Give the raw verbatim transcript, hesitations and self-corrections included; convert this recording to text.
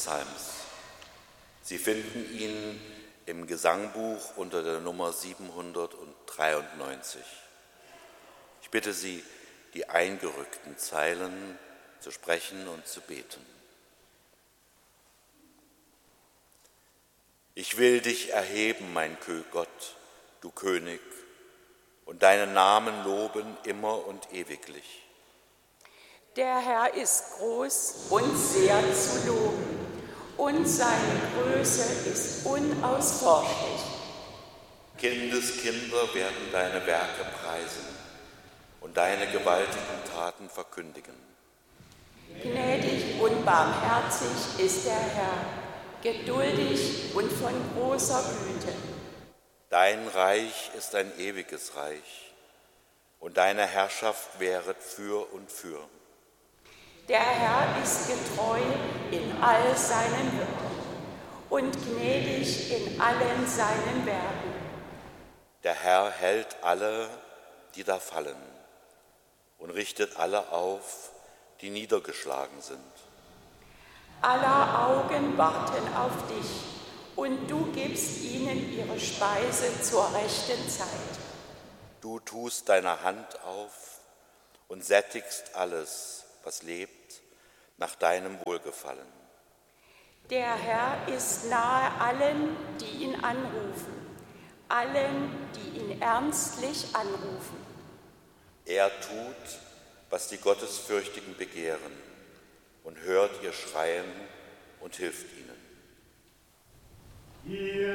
Psalms. Sie finden ihn im Gesangbuch unter der Nummer siebenhundertdreiundneunzig. Ich bitte Sie, die eingerückten Zeilen zu sprechen und zu beten. Ich will dich erheben, mein Gott, du König, und deinen Namen loben immer und ewiglich. Der Herr ist groß und sehr zu loben, und seine Größe ist unausforschlich. Kindeskinder werden deine Werke preisen und deine gewaltigen Taten verkündigen. Gnädig und barmherzig ist der Herr, geduldig und von großer Güte. Dein Reich ist ein ewiges Reich, und deine Herrschaft währet für und für. Der Herr ist getreu in all seinen Wirken und gnädig in allen seinen Werken. Der Herr hält alle, die da fallen, und richtet alle auf, die niedergeschlagen sind. Aller Augen warten auf dich, und du gibst ihnen ihre Speise zur rechten Zeit. Du tust deine Hand auf und sättigst alles, was lebt, nach deinem Wohlgefallen. Der Herr ist nahe allen, die ihn anrufen, allen, die ihn ernstlich anrufen. Er tut, was die Gottesfürchtigen begehren, und hört ihr Schreien und hilft ihnen.